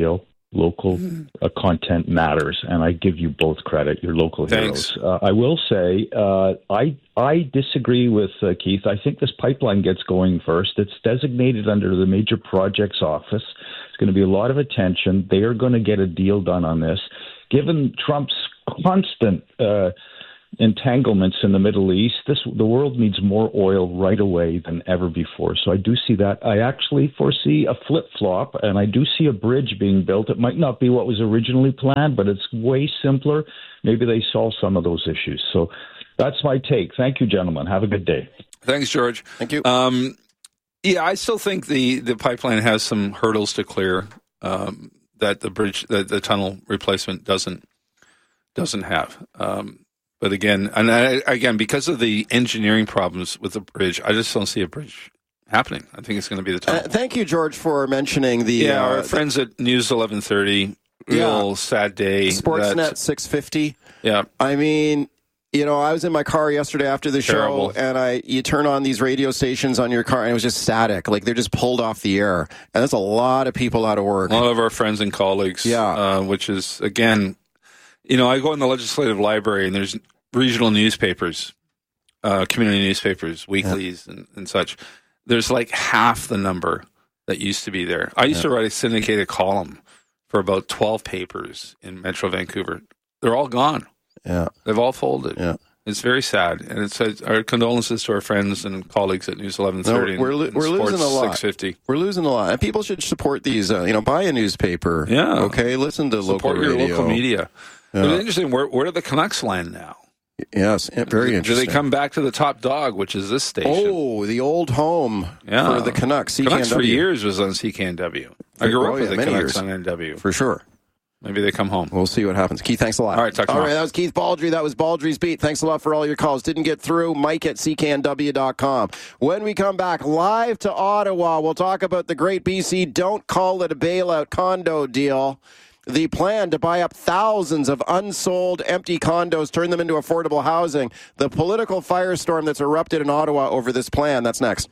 local uh, content matters, and I give you both credit. You're local Thanks. heroes. Uh, I will say, uh, I I disagree with uh, Keith. I think this pipeline gets going first. It's designated under the Major Projects Office. It's going to be a lot of attention. They are going to get a deal done on this. Given Trump's constant uh, entanglements in the Middle East, this the world needs more oil right away than ever before. So I do see that. I actually foresee a flip-flop, and I do see a bridge being built. It might not be what was originally planned, but it's way simpler. Maybe they solve some of those issues. So that's my take. Thank you, gentlemen. Have a good day. Thanks, George. Thank you. Um, yeah, I still think the, the pipeline has some hurdles to clear um, that the bridge, that the tunnel replacement doesn't doesn't have. Um, but again, and I, again, because of the engineering problems with the bridge, I just don't see a bridge happening. I think it's going to be the tunnel. Uh, thank you, George, for mentioning the yeah. uh, Our friends at News eleven thirty. Real Yeah. sad day. Sportsnet that- six fifty. Yeah. I mean, you know, I was in my car yesterday after the Terrible. show, and I you turn on these radio stations on your car, and it was just static. Like, they're just pulled off the air. And that's a lot of people out of work. A lot of our friends and colleagues. Yeah. Uh, which is, again, you know, I go in the legislative library and there's regional newspapers, uh, community newspapers, weeklies, and, and such. There's like half the number that used to be there. I used Yeah. to write a syndicated column for about twelve papers in Metro Vancouver. They're all gone. Yeah. They've all folded. Yeah. It's very sad. And it's uh, our condolences to our friends and colleagues at News eleven thirty. No, we're lo- and we're losing Sports a lot. six fifty. We're losing a lot. And people should support these, uh, you know, buy a newspaper. Yeah. Okay, listen to Support local your radio. local media. Yeah. But it's interesting, where, where do the Canucks land now? Yes, yeah, very Do interesting. they come back to the top dog, which is this station? Oh, the old home Yeah. for the Canucks. Canucks for C K N W. years was on C K N W. I grew Oh, up with yeah, the many Canucks years. on N W. For sure. Maybe they come home. We'll see what happens. Keith, thanks a lot. All right, talk All tomorrow. right, that was Keith Baldry. That was Baldry's Beat. Thanks a lot for all your calls. Didn't get through. Mike at C K N W dot com. When we come back live to Ottawa, we'll talk about the great B C Don't Call It a Bailout condo deal. The plan to buy up thousands of unsold empty condos, turn them into affordable housing. The political firestorm that's erupted in Ottawa over this plan. That's next.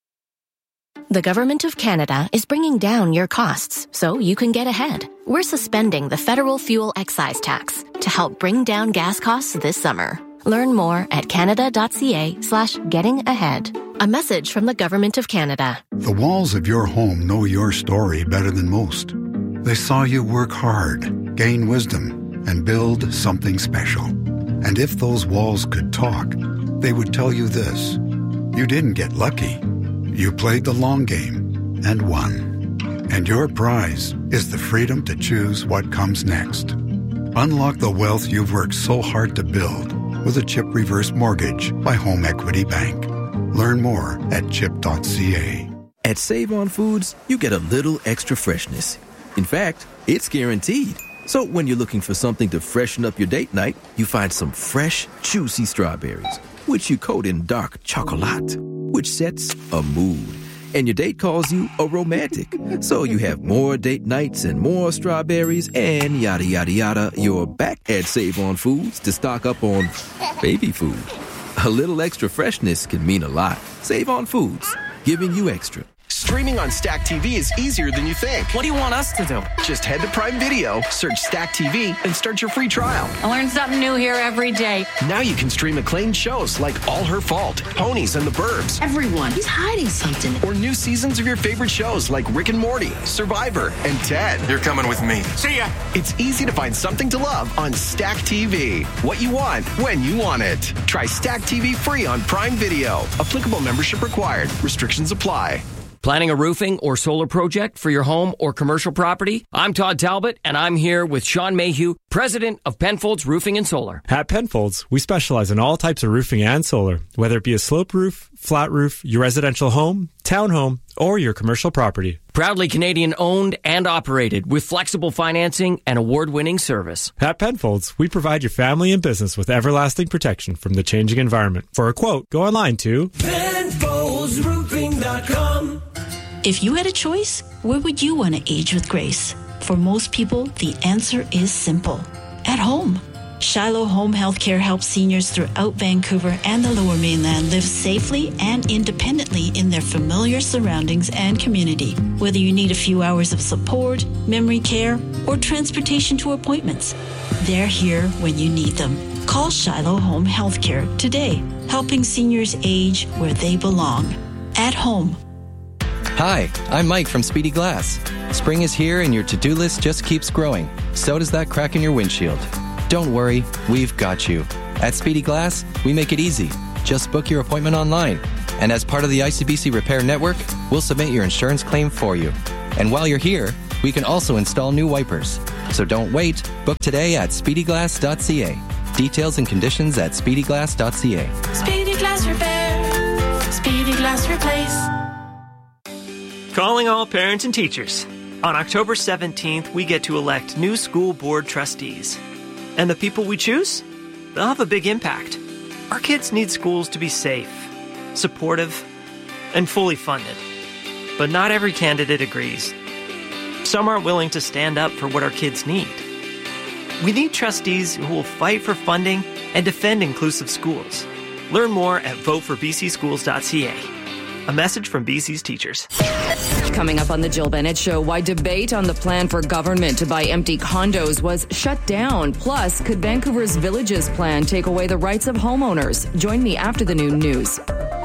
The Government of Canada is bringing down your costs so you can get ahead. We're suspending the federal fuel excise tax to help bring down gas costs this summer. Learn more at canada.ca slash getting ahead. A message from the Government of Canada. The walls of your home know your story better than most. They saw you work hard, gain wisdom, and build something special. And if those walls could talk, they would tell you this. You didn't get lucky. You played the long game and won. And your prize is the freedom to choose what comes next. Unlock the wealth you've worked so hard to build with a CHIP reverse mortgage by Home Equity Bank. Learn more at chip dot c a. At Save On Foods, you get a little extra freshness. In fact, it's guaranteed. So when you're looking for something to freshen up your date night, you find some fresh, juicy strawberries, which you coat in dark chocolate, which sets a mood. And your date calls you a romantic. So you have more date nights and more strawberries and yada, yada, yada. You're back at Save On Foods to stock up on baby food. A little extra freshness can mean a lot. Save On Foods, giving you extra. Streaming on Stack T V is easier than you think. What do you want us to do? Just head to Prime Video, search Stack T V, and start your free trial. I learn something new here every day. Now you can stream acclaimed shows like All Her Fault, Ponies and the Burbs. Everyone is hiding something. Or new seasons of your favorite shows like Rick and Morty, Survivor, and Ted. You're coming with me. See ya! It's easy to find something to love on Stack T V. What you want, when you want it. Try Stack T V free on Prime Video. Applicable membership required. Restrictions apply. Planning a roofing or solar project for your home or commercial property? I'm Todd Talbot, and I'm here with Sean Mayhew, president of Penfolds Roofing and Solar. At Penfolds, we specialize in all types of roofing and solar, whether it be a slope roof, flat roof, your residential home, townhome, or your commercial property. Proudly Canadian owned and operated with flexible financing and award-winning service. At Penfolds, we provide your family and business with everlasting protection from the changing environment. For a quote, go online to Penfolds Roofing dot com. If you had a choice, where would you want to age with grace? For most people, the answer is simple. At home. Shiloh Home Healthcare helps seniors throughout Vancouver and the Lower Mainland live safely and independently in their familiar surroundings and community. Whether you need a few hours of support, memory care, or transportation to appointments, they're here when you need them. Call Shiloh Home Healthcare today, helping seniors age where they belong, at home. Hi, I'm Mike from Speedy Glass. Spring is here and your to-do list just keeps growing. So does that crack in your windshield. Don't worry, we've got you. At Speedy Glass, we make it easy. Just book your appointment online. And as part of the I C B C Repair Network, we'll submit your insurance claim for you. And while you're here, we can also install new wipers. So don't wait. Book today at speedy glass dot c a. Details and conditions at speedy glass dot c a. Speedy Glass Repair. Speedy Glass Replace. Calling all parents and teachers. On October seventeenth, we get to elect new school board trustees. And the people we choose? They'll have a big impact. Our kids need schools to be safe, supportive, and fully funded. But not every candidate agrees. Some aren't willing to stand up for what our kids need. We need trustees who will fight for funding and defend inclusive schools. Learn more at vote for b c schools dot c a. A message from B C's teachers. Coming up on the Jill Bennett Show, why debate on the plan for government to buy empty condos was shut down. Plus, could Vancouver's Villages plan take away the rights of homeowners? Join me after the noon news.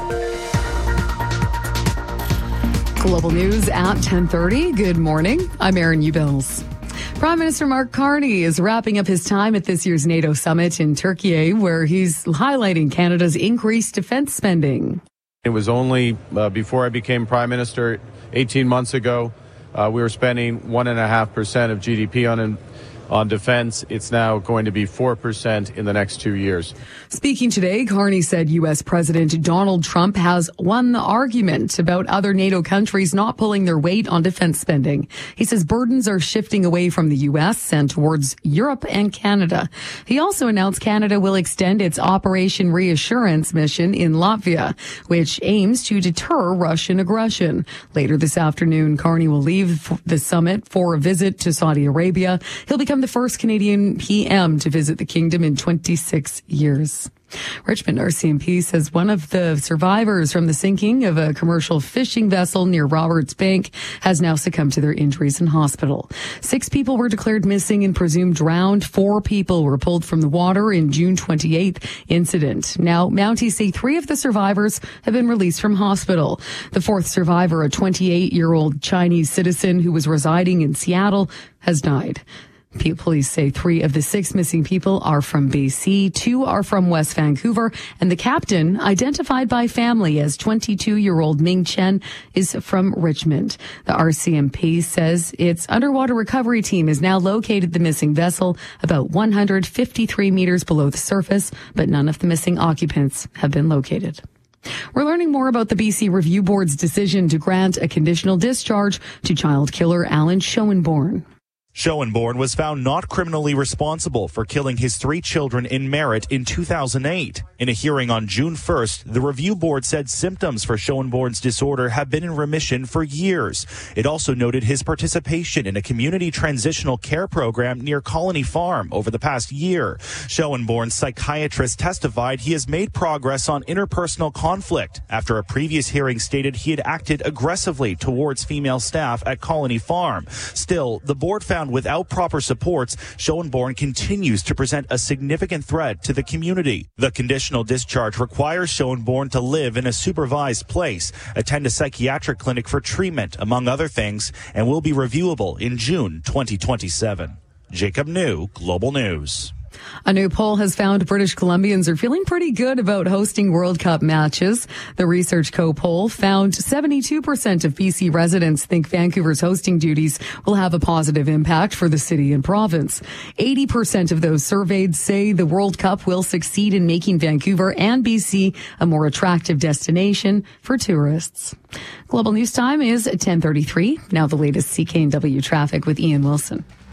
Global News at ten thirty. Good morning. I'm Erin Ubills. Prime Minister Mark Carney is wrapping up his time at this year's NATO summit in Turkey, where he's highlighting Canada's increased defense spending. It was only uh, before I became Prime Minister eighteen months ago, uh, we were spending one point five percent of G D P on on defense. It's now going to be four percent in the next two years. Speaking today, Carney said U S President Donald Trump has won the argument about other NATO countries not pulling their weight on defense spending. He says burdens are shifting away from the U S and towards Europe and Canada. He also announced Canada will extend its Operation Reassurance mission in Latvia, which aims to deter Russian aggression. Later this afternoon, Carney will leave the summit for a visit to Saudi Arabia. He'll become the first Canadian P M to visit the kingdom in twenty-six years. Richmond R C M P says one of the survivors from the sinking of a commercial fishing vessel near Roberts Bank has now succumbed to their injuries in hospital. Six people were declared missing and presumed drowned. Four people were pulled from the water in June twenty-eighth incident. Now, Mounties say three of the survivors have been released from hospital. The fourth survivor, a twenty-eight-year-old Chinese citizen who was residing in Seattle, has died. Police say three of the six missing people are from B C, two are from West Vancouver, and the captain, identified by family as twenty-two-year-old Ming Chen, is from Richmond. The R C M P says its underwater recovery team has now located the missing vessel about one hundred fifty-three meters below the surface, but none of the missing occupants have been located. We're learning more about the B C Review Board's decision to grant a conditional discharge to child killer Alan Schoenborn. Schoenborn was found not criminally responsible for killing his three children in Merritt in two thousand eight. In a hearing on June first, the review board said symptoms for Schoenborn's disorder have been in remission for years. It also noted his participation in a community transitional care program near Colony Farm over the past year. Schoenborn's psychiatrist testified he has made progress on interpersonal conflict after a previous hearing stated he had acted aggressively towards female staff at Colony Farm. Still, the board found without proper supports, Schoenborn continues to present a significant threat to the community. The conditional discharge requires Schoenborn to live in a supervised place, attend a psychiatric clinic for treatment, among other things, and will be reviewable in June twenty twenty-seven. Jacob New, Global News. A new poll has found British Columbians are feeling pretty good about hosting World Cup matches. The Research Co poll found seventy-two percent of B C residents think Vancouver's hosting duties will have a positive impact for the city and province. eighty percent of those surveyed say the World Cup will succeed in making Vancouver and B C a more attractive destination for tourists. Global News Time is at ten thirty-three. Now the latest C K N W traffic with Ian Wilson.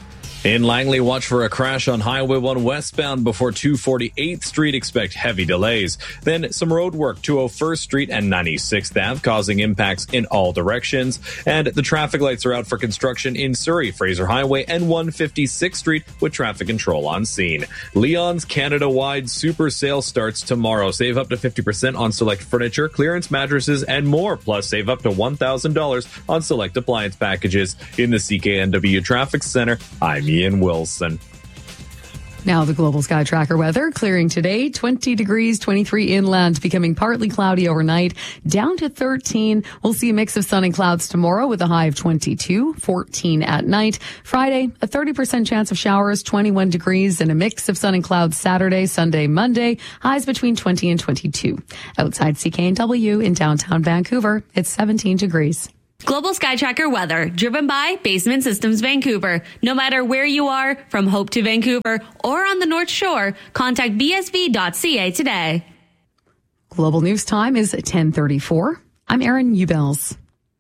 In Langley, watch for a crash on Highway one westbound before two forty-eighth Street. Expect heavy delays. Then some road work, two oh first Street and ninety-sixth Avenue, causing impacts in all directions. And the traffic lights are out for construction in Surrey, Fraser Highway and one fifty-sixth Street with traffic control on scene. Leon's Canada-wide super sale starts tomorrow. Save up to fifty percent on select furniture, clearance mattresses, and more. Plus, save up to one thousand dollars on select appliance packages. In the C K N W Traffic Center, I'm Ian Wilson. Now the Global Sky Tracker weather. Clearing today, twenty degrees, twenty-three inland, becoming partly cloudy overnight, down to thirteen. We'll see a mix of sun and clouds tomorrow with a high of twenty-two, fourteen at night. Friday, a thirty percent chance of showers, twenty-one degrees, and a mix of sun and clouds Saturday, Sunday, Monday, highs between twenty and twenty-two. Outside C K N W in downtown Vancouver, it's seventeen degrees. Global Sky Tracker weather, driven by Basement Systems Vancouver. No matter where you are, from Hope to Vancouver or on the North Shore, contact b s v dot c a today. Global News Time is ten thirty-four. I'm Erin Ubels.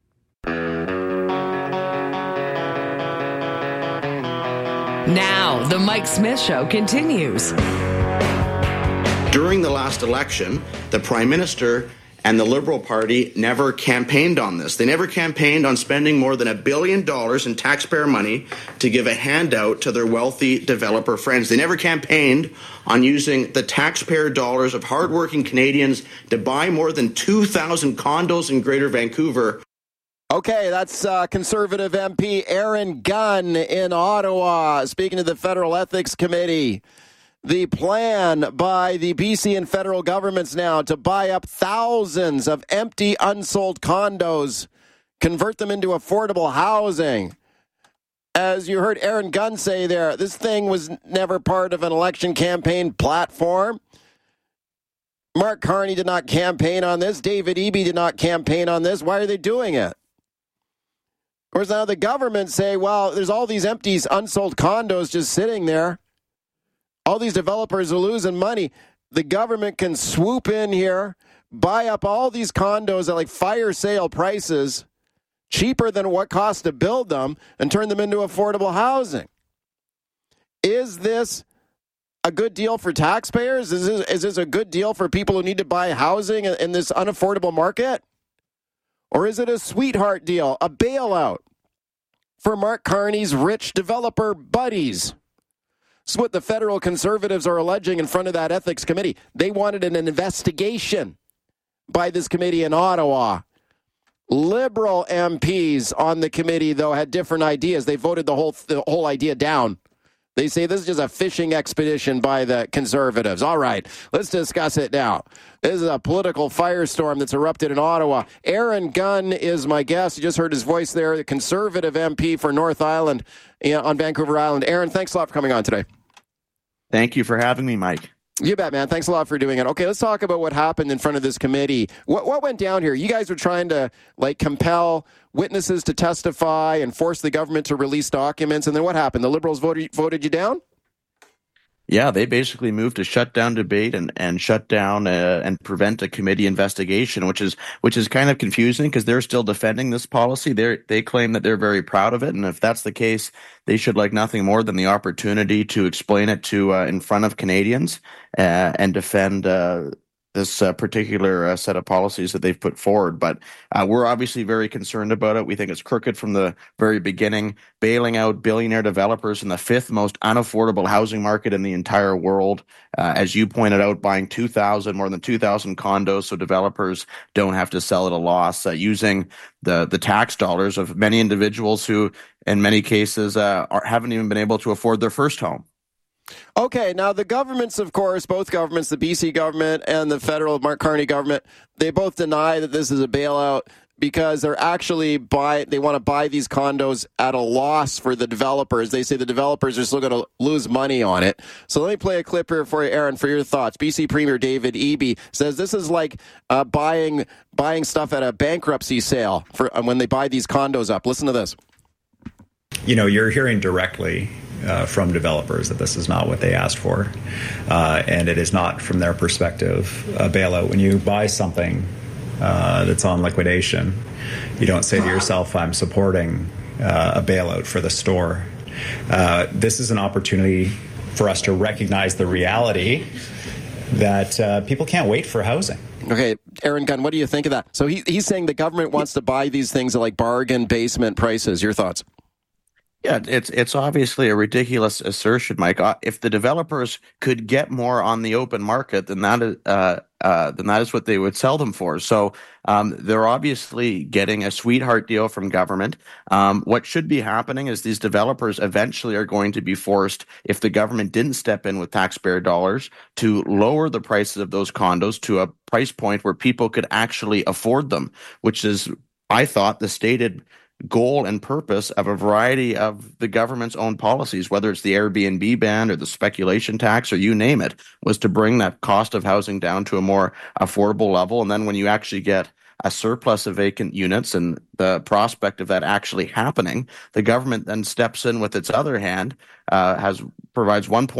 Now, the Mike Smith Show continues. During the last election, the Prime Minister and the Liberal Party never campaigned on this. They never campaigned on spending more than a billion dollars in taxpayer money to give a handout to their wealthy developer friends. They never campaigned on using the taxpayer dollars of hardworking Canadians to buy more than two thousand condos in Greater Vancouver. Okay, that's uh, Conservative M P Aaron Gunn in Ottawa, speaking to the Federal Ethics Committee. The plan by the B C and federal governments now to buy up thousands of empty, unsold condos, convert them into affordable housing. As you heard Aaron Gunn say there, this thing was never part of an election campaign platform. Mark Carney did not campaign on this. David Eby did not campaign on this. Why are they doing it? Of course, now the government say, well, there's all these empty, unsold condos just sitting there. All these developers are losing money. The government can swoop in here, buy up all these condos at like fire sale prices, cheaper than what costs to build them, and turn them into affordable housing. Is this a good deal for taxpayers? Is this, is this a good deal for people who need to buy housing in, in this unaffordable market? Or is it a sweetheart deal, a bailout for Mark Carney's rich developer buddies? This is what the federal Conservatives are alleging in front of that ethics committee. They wanted an investigation by this committee in Ottawa. Liberal M Ps on the committee, though, had different ideas. They voted the whole the whole idea down. They say this is just a fishing expedition by the Conservatives. All right, let's discuss it now. This is a political firestorm that's erupted in Ottawa. Aaron Gunn is my guest. You just heard his voice there, the Conservative M P for North Island on Vancouver Island. Aaron, thanks a lot for coming on today. Thank you for having me, Mike. You bet, man. Thanks a lot for doing it. Okay, let's talk about what happened in front of this committee. What what went down here? You guys were trying to like compel witnesses to testify and force the government to release documents, and then what happened? The Liberals voted voted you down? Yeah, they basically moved to shut down debate and, and shut down uh, and prevent a committee investigation, which is which is kind of confusing because they're still defending this policy. They they claim that they're very proud of it, and if that's the case, they should like nothing more than the opportunity to explain it to uh, in front of Canadians uh, and defend uh, this uh, particular uh, set of policies that they've put forward. But uh, we're obviously very concerned about it. We think it's crooked from the very beginning, bailing out billionaire developers in the fifth most unaffordable housing market in the entire world. Uh, as you pointed out, buying two thousand, more than two thousand condos so developers don't have to sell at a loss, uh, using the, the tax dollars of many individuals who, in many cases, uh, are, haven't even been able to afford their first home. Okay, now the governments, of course, both governments, the B C government and the federal Mark Carney government, they both deny that this is a bailout because they're actually buy they want to buy these condos at a loss for the developers. They say the developers are still going to lose money on it. So let me play a clip here for you, Aaron, for your thoughts. B C Premier David Eby says this is like uh, buying buying stuff at a bankruptcy sale for uh, when they buy these condos up. Listen to this. You know, you're hearing directly Uh, from developers that this is not what they asked for, uh, and it is not, from their perspective, a bailout. When you buy something uh, that's on liquidation, you don't say to yourself, I'm supporting uh, a bailout for the store. Uh, this is an opportunity for us to recognize the reality that uh, people can't wait for housing. Okay, Aaron Gunn, what do you think of that? So he, he's saying the government wants to buy these things at like bargain basement prices. Your thoughts? Yeah, it's it's obviously a ridiculous assertion, Mike. If the developers could get more on the open market, then that is uh, uh, then that is what they would sell them for. So um, they're obviously getting a sweetheart deal from government. Um, what should be happening is these developers eventually are going to be forced, if the government didn't step in with taxpayer dollars, to lower the prices of those condos to a price point where people could actually afford them, which is, I thought, the stated goal and purpose of a variety of the government's own policies, whether it's the Airbnb ban or the speculation tax or you name it, was to bring that cost of housing down to a more affordable level. And then when you actually get a surplus of vacant units and the prospect of that actually happening, the government then steps in with its other hand, uh, has provides one point